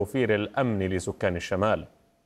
توفير الأمن لسكان الشمال.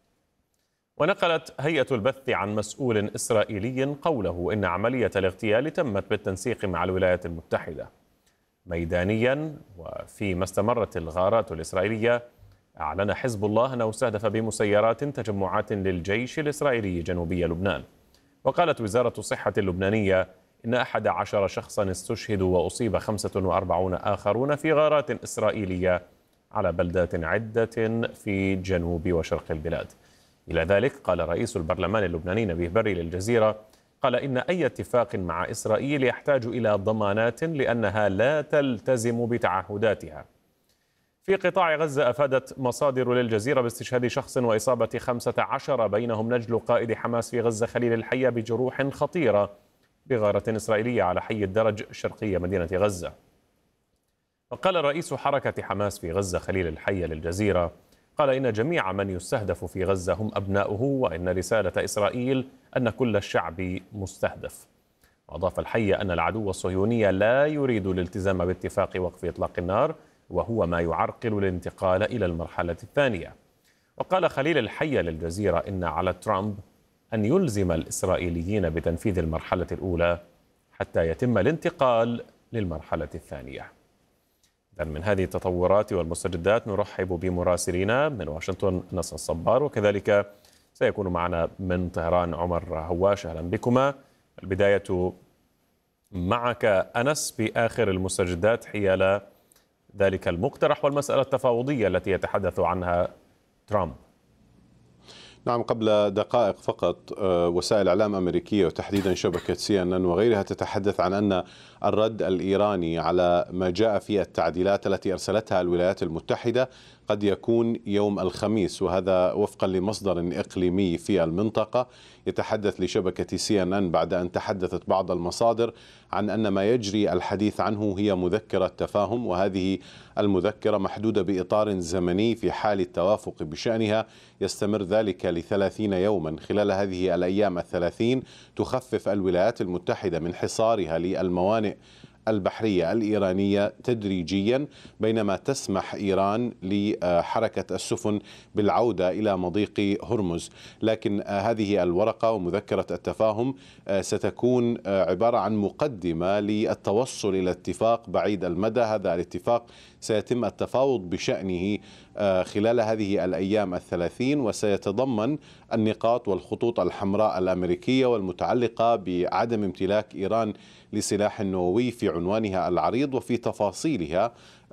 ونقلت هيئة البث عن مسؤول إسرائيلي قوله إن عملية الاغتيال تمت بالتنسيق مع الولايات المتحدة. ميدانيا وفيما استمرت الغارات الإسرائيلية، أعلن حزب الله أنه استهدف بمسيرات تجمعات للجيش الإسرائيلي جنوبي لبنان. وقالت وزارة الصحة اللبنانية إن 11 شخصا استشهدوا وأصيب 45 آخرون في غارات إسرائيلية على بلدات عدة في جنوب وشرق البلاد. إلى ذلك قال رئيس البرلمان اللبناني نبيه بري للجزيرة، قال إن أي اتفاق مع إسرائيل يحتاج إلى ضمانات لأنها لا تلتزم بتعهداتها. في قطاع غزة أفادت مصادر للجزيرة باستشهاد شخص وإصابة 15 بينهم نجل قائد حماس في غزة خليل الحية بجروح خطيرة بغارة إسرائيلية على حي الدرج شرقية مدينة غزة. وقال رئيس حركة حماس في غزة خليل الحية للجزيرة، قال إن جميع من يستهدف في غزة هم أبناؤه، وإن رسالة إسرائيل أن كل الشعب مستهدف. وأضاف الحي أن العدو الصهيوني لا يريد الالتزام باتفاق وقف إطلاق النار، وهو ما يعرقل الانتقال إلى المرحلة الثانية. وقال خليل الحية للجزيرة إن على ترامب أن يلزم الإسرائيليين بتنفيذ المرحلة الأولى حتى يتم الانتقال للمرحلة الثانية. من هذه التطورات والمستجدات نرحب بمراسلينا من واشنطن أنس الصبار، وكذلك سيكون معنا من طهران عمر هواش. أهلا بكما. البداية معك أنس بآخر المستجدات حيال ذلك المقترح والمسألة التفاوضية التي يتحدث عنها ترامب. نعم، قبل دقائق فقط وسائل إعلام أمريكية وتحديدا شبكة CNN وغيرها تتحدث عن أن الرد الإيراني على ما جاء في التعديلات التي أرسلتها الولايات المتحدة قد يكون يوم الخميس، وهذا وفقا لمصدر إقليمي في المنطقة يتحدث لشبكة CNN بعد أن تحدثت بعض المصادر عن أن ما يجري الحديث عنه هي مذكرة تفاهم، وهذه المذكرة محدودة بإطار زمني في حال التوافق بشأنها يستمر ذلك ل30 يوما. خلال هذه الأيام 30 تخفف الولايات المتحدة من حصارها للموانئ البحرية الإيرانية تدريجيا، بينما تسمح إيران لحركة السفن بالعودة إلى مضيق هرمز. لكن هذه الورقة ومذكرة التفاهم ستكون عبارة عن مقدمة للتوصل إلى اتفاق بعيد المدى. هذا الاتفاق سيتم التفاوض بشأنه خلال هذه الأيام 30، وسيتضمن النقاط والخطوط الحمراء الأمريكية والمتعلقة بعدم امتلاك إيران لسلاح نووي في عنوانها العريض. وفي تفاصيلها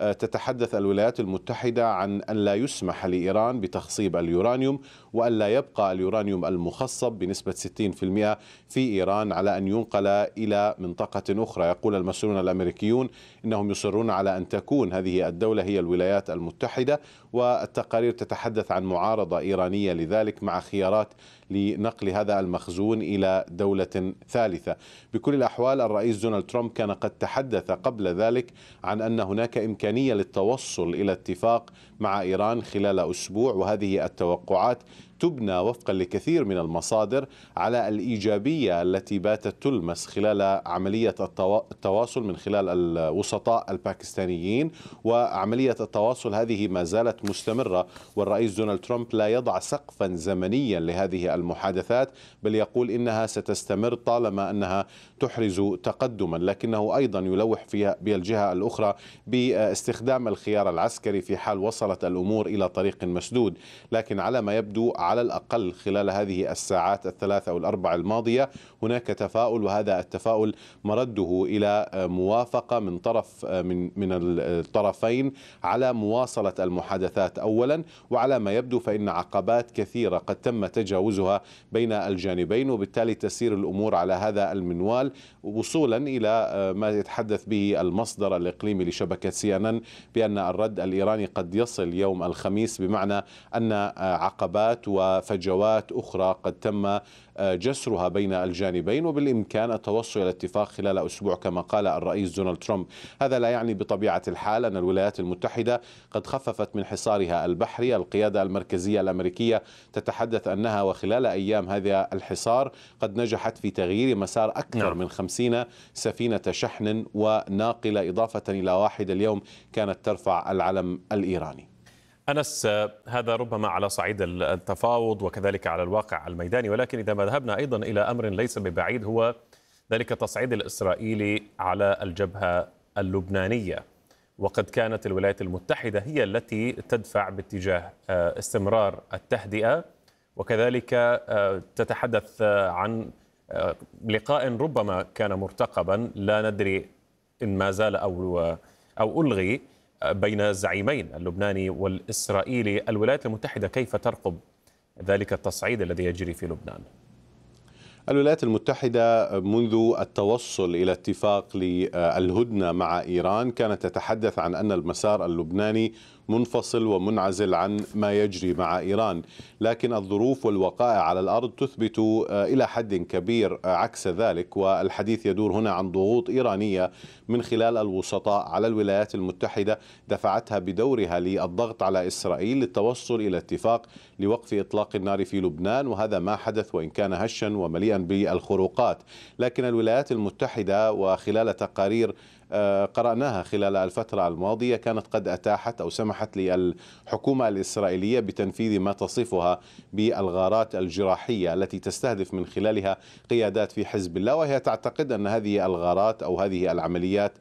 تتحدث الولايات المتحدة عن أن لا يسمح لإيران بتخصيب اليورانيوم، وأن لا يبقى اليورانيوم المخصب بنسبة 60% في إيران على أن ينقل إلى منطقة أخرى. يقول المسؤولون الأمريكيون إنهم يصرون على أن تكون هذه الدولة هي الولايات المتحدة، والتقارير تتحدث عن معارضة إيرانية لذلك مع خيارات لنقل هذا المخزون إلى دولة ثالثة. بكل الأحوال الرئيس دونالد ترامب كان قد تحدث قبل ذلك عن أن هناك إمكانية للتوصل إلى اتفاق مع إيران خلال أسبوع، وهذه التوقعات تبنى وفقا لكثير من المصادر على الإيجابية التي باتت تلمس خلال عملية التواصل من خلال الوسطاء الباكستانيين، وعملية التواصل هذه ما زالت مستمرة. والرئيس دونالد ترامب لا يضع سقفا زمنيا لهذه المحادثات، بل يقول إنها ستستمر طالما أنها تحرز تقدما، لكنه أيضا يلوح فيها بالجهة الأخرى باستخدام الخيار العسكري في حال وصلت الأمور إلى طريق مسدود. لكن على ما يبدو على الأقل خلال هذه الساعات 3 أو 4 الماضية هناك تفاؤل، وهذا التفاؤل مرده إلى موافقة من الطرفين على مواصلة المحادثات أولا. وعلى ما يبدو فإن عقبات كثيرة قد تم تجاوزها بين الجانبين، وبالتالي تسير الأمور على هذا المنوال وصولا إلى ما يتحدث به المصدر الإقليمي لشبكة CNN بأن الرد الإيراني قد يصل يوم الخميس، بمعنى أن عقبات وفجوات أخرى قد تم جسرها بين الجانبين، وبالإمكان التوصل إلى اتفاق خلال أسبوع كما قال الرئيس دونالد ترامب. هذا لا يعني بطبيعة الحال أن الولايات المتحدة قد خففت من حصارها البحري. القيادة المركزية الأمريكية تتحدث أنها وخلال أيام هذا الحصار قد نجحت في تغيير مسار أكثر من 50 سفينة شحن وناقلة، إضافة إلى واحدة اليوم كانت ترفع العلم الإيراني. أنس، هذا ربما على صعيد التفاوض وكذلك على الواقع الميداني، ولكن إذا ما ذهبنا أيضا إلى أمر ليس ببعيد هو ذلك التصعيد الإسرائيلي على الجبهة اللبنانية، وقد كانت الولايات المتحدة هي التي تدفع باتجاه استمرار التهدئة، وكذلك تتحدث عن لقاء ربما كان مرتقبا لا ندري إن ما زال أو ألغي بين الزعيمين اللبناني والإسرائيلي. الولايات المتحدة كيف ترقب ذلك التصعيد الذي يجري في لبنان؟ الولايات المتحدة منذ التوصل إلى اتفاق للهدنة مع إيران كانت تتحدث عن أن المسار اللبناني منفصل ومنعزل عن ما يجري مع إيران، لكن الظروف والوقائع على الأرض تثبت إلى حد كبير عكس ذلك، والحديث يدور هنا عن ضغوط إيرانية من خلال الوسطاء على الولايات المتحدة دفعتها بدورها للضغط على إسرائيل للتوصل إلى اتفاق لوقف إطلاق النار في لبنان، وهذا ما حدث وإن كان هشا ومليئا بالخروقات. لكن الولايات المتحدة وخلال تقارير قرأناها خلال الفترة الماضية كانت قد أتاحت أو سمحت للحكومة الإسرائيلية بتنفيذ ما تصفها بالغارات الجراحية التي تستهدف من خلالها قيادات في حزب الله، وهي تعتقد أن هذه الغارات أو هذه العمليات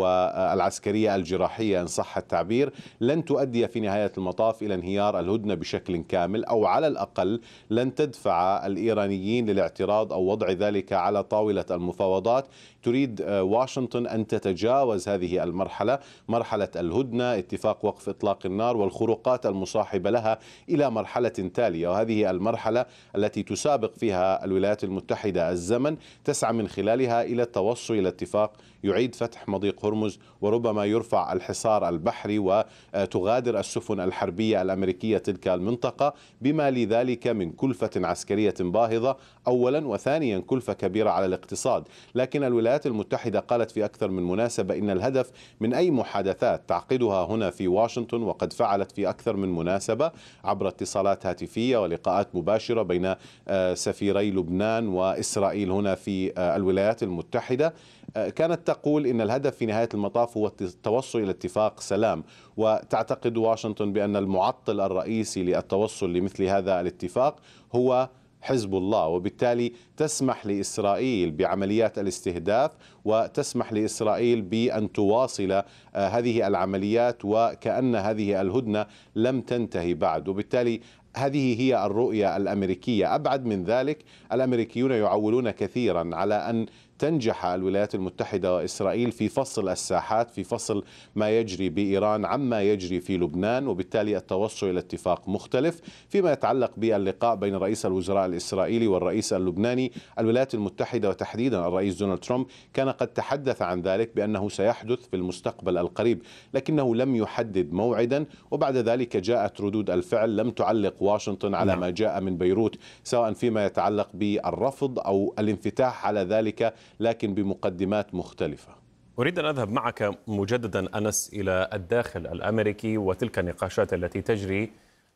والعسكرية الجراحية إن صح التعبير لن تؤدي في نهاية المطاف إلى انهيار الهدنة بشكل كامل، أو على الأقل لن تدفع الإيرانيين للاعتراض أو وضع ذلك على طاولة المفاوضات. تريد واشنطن أن تتجاوز هذه المرحلة، مرحلة الهدنة، اتفاق وقف إطلاق النار والخروقات المصاحبة لها إلى مرحلة تالية، وهذه المرحلة التي تسابق فيها الولايات المتحدة الزمن تسعى من خلالها إلى التوصل إلى اتفاق يعيد فتح مضيق هرمز، وربما يرفع الحصار البحري وتغادر السفن الحربية الأمريكية تلك المنطقة، بما لذلك من كلفة عسكرية باهظة أولا، وثانيا كلفة كبيرة على الاقتصاد. لكن الولايات المتحدة قالت في أكثر من مناسبة إن الهدف من أي محادثات تعقدها هنا في واشنطن، وقد فعلت في أكثر من مناسبة عبر اتصالات هاتفية ولقاءات مباشرة بين سفيري لبنان وإسرائيل هنا في الولايات المتحدة، كانت تقول إن الهدف في نهاية المطاف هو التوصل إلى اتفاق سلام، وتعتقد واشنطن بأن المعطل الرئيسي للتوصل لمثل هذا الاتفاق هو حزب الله، وبالتالي تسمح لإسرائيل بعمليات الاستهداف وتسمح لإسرائيل بأن تواصل هذه العمليات وكأن هذه الهدنة لم تنتهي بعد. وبالتالي هذه هي الرؤية الأمريكية. أبعد من ذلك الأمريكيون يعولون كثيرا على أن تنجح الولايات المتحدة وإسرائيل في فصل الساحات، في فصل ما يجري بإيران عما يجري في لبنان، وبالتالي التوصل إلى اتفاق مختلف. فيما يتعلق باللقاء بين رئيس الوزراء الإسرائيلي والرئيس اللبناني، الولايات المتحدة وتحديدا الرئيس دونالد ترامب كان قد تحدث عن ذلك بأنه سيحدث في المستقبل القريب، لكنه لم يحدد موعدا، وبعد ذلك جاءت ردود الفعل لم تعلق واشنطن على ما جاء من بيروت، سواء فيما يتعلق بالرفض أو الانفتاح على ذلك، لكن بمقدمات مختلفة. أريد أن أذهب معك مجددا أنس إلى الداخل الأمريكي وتلك النقاشات التي تجري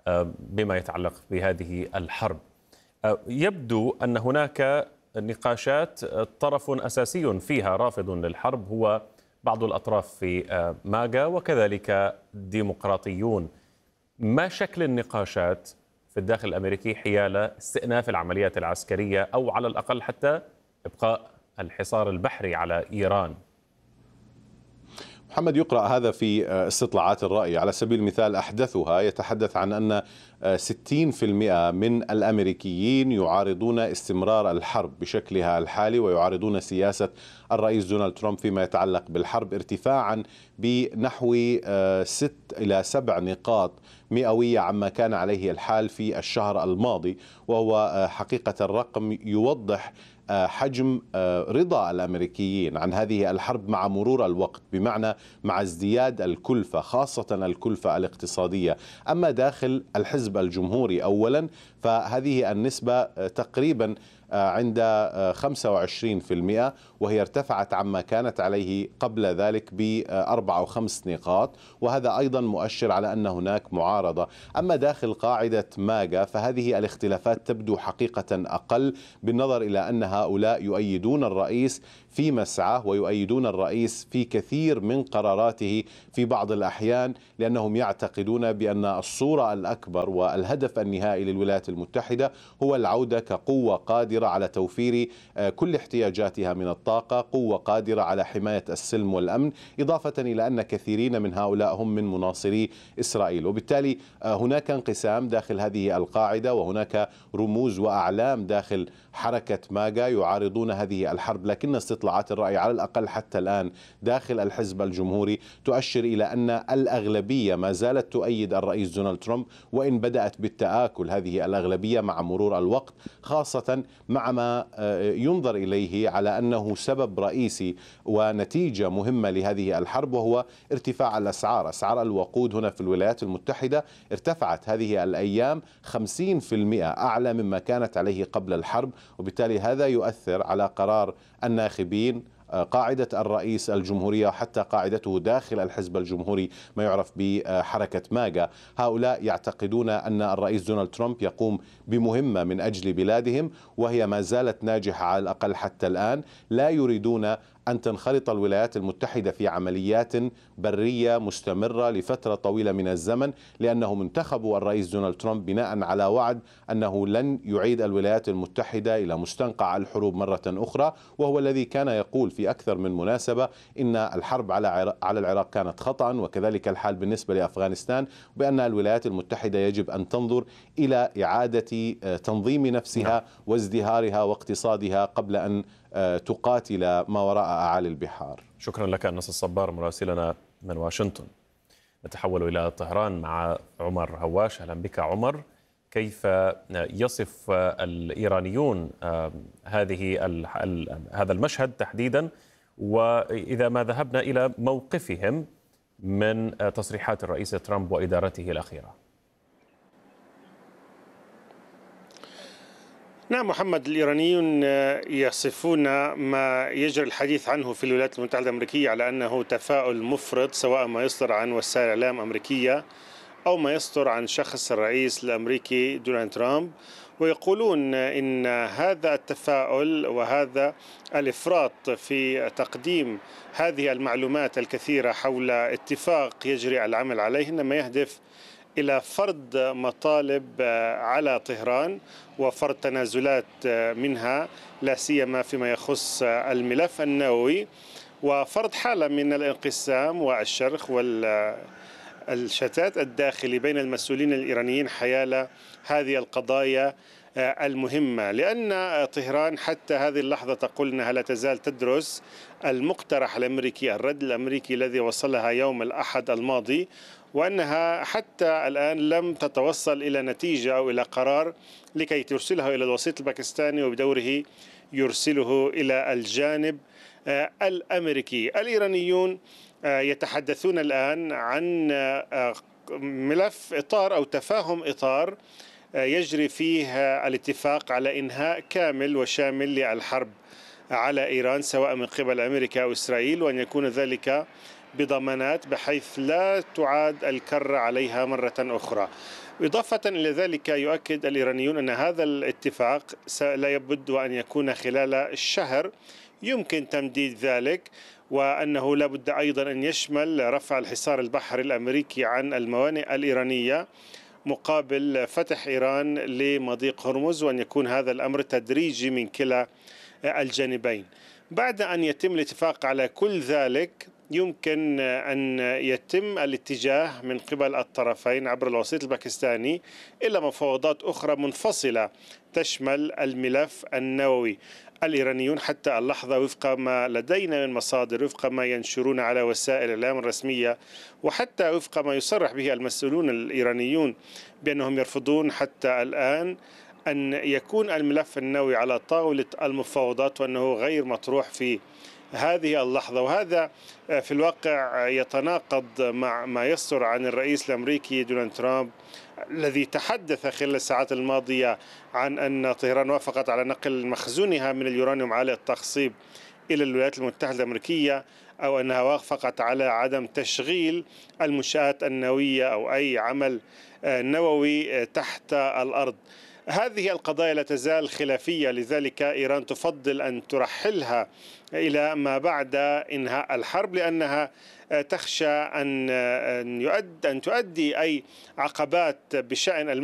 بما يتعلق بهذه الحرب. يبدو أن هناك نقاشات طرف أساسي فيها رافض للحرب هو بعض الأطراف في ماجا وكذلك ديمقراطيون. ما شكل النقاشات في الداخل الأمريكي حيال استئناف العمليات العسكرية أو على الأقل حتى إبقاء الحصار البحري على إيران؟ محمد، يقرأ هذا في استطلاعات الرأي. على سبيل المثال أحدثها يتحدث عن أن 60% من الأمريكيين يعارضون استمرار الحرب بشكلها الحالي ويعارضون سياسة الرئيس دونالد ترامب فيما يتعلق بالحرب، ارتفاعا بنحو 6 إلى 7 نقاط مئوية عما كان عليه الحال في الشهر الماضي، وهو حقيقة الرقم يوضح حجم رضا الأمريكيين عن هذه الحرب مع مرور الوقت، بمعنى مع ازدياد الكلفة، خاصة الكلفة الاقتصادية. أما داخل الحزب الجمهوري أولا فهذه النسبة تقريبا عند 25%، وهي ارتفعت عما كانت عليه قبل ذلك ب4 أو 5 نقاط، وهذا أيضا مؤشر على أن هناك معارضة. أما داخل قاعدة ماجا فهذه الاختلافات تبدو حقيقة أقل، بالنظر إلى أن هؤلاء يؤيدون الرئيس في مسعى ويؤيدون الرئيس في كثير من قراراته في بعض الأحيان، لأنهم يعتقدون بأن الصورة الأكبر والهدف النهائي للولايات المتحدة هو العودة كقوة قادرة على توفير كل احتياجاتها من الطاقة، قوة قادرة على حماية السلم والأمن، إضافة إلى أن كثيرين من هؤلاء هم من مناصري إسرائيل. وبالتالي هناك انقسام داخل هذه القاعدة، وهناك رموز وأعلام داخل حركة ماجا يعارضون هذه الحرب، لكن استطلاعات الرأي على الأقل حتى الآن داخل الحزب الجمهوري تؤشر إلى أن الأغلبية ما زالت تؤيد الرئيس دونالد ترامب، وإن بدأت بالتآكل هذه الأغلبية مع مرور الوقت، خاصة مع ما ينظر إليه على أنه سبب رئيسي ونتيجة مهمة لهذه الحرب، وهو ارتفاع الأسعار. أسعار الوقود هنا في الولايات المتحدة ارتفعت هذه الأيام 50% أعلى مما كانت عليه قبل الحرب، وبالتالي هذا يؤثر على قرار الناخبين، قاعدة الرئيس الجمهورية، حتى قاعدته داخل الحزب الجمهوري ما يعرف بحركة ماجا. هؤلاء يعتقدون أن الرئيس دونالد ترامب يقوم بمهمة من أجل بلادهم، وهي ما زالت ناجحة على الأقل حتى الآن. لا يريدون أن تنخرط الولايات المتحدة في عمليات برية مستمرة لفترة طويلة من الزمن، لأنهم انتخبوا الرئيس دونالد ترامب بناء على وعد أنه لن يعيد الولايات المتحدة إلى مستنقع الحروب مرة أخرى، وهو الذي كان يقول في أكثر من مناسبة إن الحرب على العراق كانت خطأ، وكذلك الحال بالنسبة لأفغانستان، بأن الولايات المتحدة يجب أن تنظر إلى إعادة تنظيم نفسها وازدهارها واقتصادها قبل أن تقاتل ما وراء أعالي البحار. شكرا لك أنس الصبار مراسلنا من واشنطن. نتحول إلى طهران مع عمر هواش. أهلا بك عمر. كيف يصف الإيرانيون هذا المشهد تحديدا، وإذا ما ذهبنا إلى موقفهم من تصريحات الرئيس ترامب وإدارته الأخيرة؟ نعم محمد، الإيرانيون يصفون ما يجري الحديث عنه في الولايات المتحدة الأمريكية على أنه تفاؤل مفرط، سواء ما يصدر عن وسائل الإعلام الأمريكية أو ما يصدر عن شخص الرئيس الأمريكي دونالد ترامب، ويقولون إن هذا التفاؤل وهذا الإفراط في تقديم هذه المعلومات الكثيرة حول اتفاق يجري العمل عليه إنما يهدف إلى فرض مطالب على طهران وفرض تنازلات منها، لا سيما فيما يخص الملف النووي، وفرض حالة من الانقسام والشرخ والشتات الداخلي بين المسؤولين الإيرانيين حيال هذه القضايا المهمة. لأن طهران حتى هذه اللحظة تقول أنها لا تزال تدرس المقترح الأمريكي، الرد الأمريكي الذي وصلها يوم الأحد الماضي، وأنها حتى الآن لم تتوصل إلى نتيجة أو إلى قرار لكي ترسله إلى الوسيط الباكستاني وبدوره يرسله إلى الجانب الأمريكي. الإيرانيون يتحدثون الآن عن ملف إطار أو تفاهم إطار يجري فيه الاتفاق على إنهاء كامل وشامل للحرب على إيران سواء من قبل أمريكا أو إسرائيل، وأن يكون ذلك بضمانات بحيث لا تعاد الكرة عليها مرة أخرى. إضافة إلى ذلك يؤكد الإيرانيون أن هذا الاتفاق لا يبد وأن يكون خلال الشهر، يمكن تمديد ذلك، وأنه لا بد أيضا أن يشمل رفع الحصار البحري الأمريكي عن الموانئ الإيرانية مقابل فتح إيران لمضيق هرمز، وأن يكون هذا الأمر تدريجي من كلا الجانبين. بعد أن يتم الاتفاق على كل ذلك يمكن أن يتم الاتجاه من قبل الطرفين عبر الوسيط الباكستاني إلى مفاوضات أخرى منفصلة تشمل الملف النووي. الإيرانيون حتى اللحظة وفق ما لدينا من مصادر، وفق ما ينشرون على وسائل الإعلام الرسمية، وحتى وفق ما يصرح به المسؤولون الإيرانيون بأنهم يرفضون حتى الآن أن يكون الملف النووي على طاولة المفاوضات، وأنه غير مطروح في هذه اللحظة. وهذا في الواقع يتناقض مع ما يصدر عن الرئيس الأمريكي دونالد ترامب، الذي تحدث خلال الساعات الماضية عن أن طهران وافقت على نقل مخزونها من اليورانيوم عالي التخصيب إلى الولايات المتحدة الأمريكية، أو أنها وافقت على عدم تشغيل المنشآت النووية أو أي عمل نووي تحت الأرض. هذه القضايا لا تزال خلافية، لذلك إيران تفضل أن ترحلها إلى ما بعد إنهاء الحرب، لأنها تخشى أن تؤدي أي عقبات بشأن